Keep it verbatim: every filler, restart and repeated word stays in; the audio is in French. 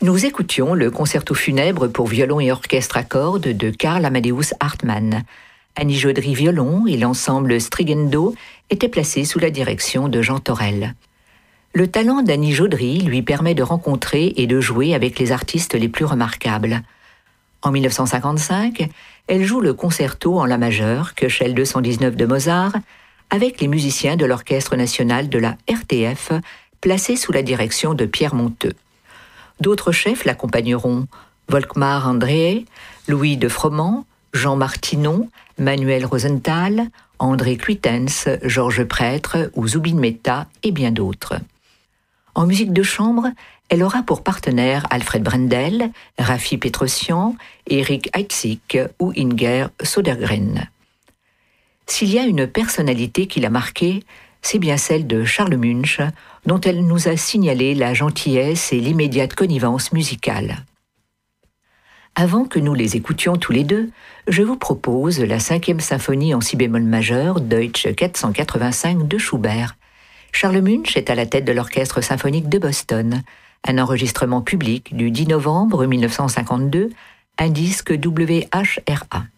Nous écoutions le concerto funèbre pour violon et orchestre à cordes de Karl Amadeus Hartmann. Annie Jodry violon et l'ensemble Strigendo étaient placés sous la direction de Jean Torel. Le talent d'Annie Jodry lui permet de rencontrer et de jouer avec les artistes les plus remarquables. En dix-neuf cent cinquante-cinq, elle joue le concerto en la majeure, Köchel deux cent dix-neuf de Mozart, avec les musiciens de l'Orchestre national de la R T F, placé sous la direction de Pierre Monteux. D'autres chefs l'accompagneront, Volkmar André, Louis de Froment, Jean Martinon, Manuel Rosenthal, André Cluitens, Georges Prêtre ou Zubin Mehta et bien d'autres. En musique de chambre, elle aura pour partenaires Alfred Brendel, Raffi Petrosian, Eric Heitzig ou Inger Södergren. S'il y a une personnalité qui l'a marquée, c'est bien celle de Charles Munch, dont elle nous a signalé la gentillesse et l'immédiate connivence musicale. Avant que nous les écoutions tous les deux, je vous propose la cinquième symphonie en si bémol majeur, Deutsch quatre cent quatre-vingt-cinq de Schubert. Charles Munch est à la tête de l'Orchestre symphonique de Boston. Un enregistrement public du dix novembre mille neuf cent cinquante-deux, un disque W H R A.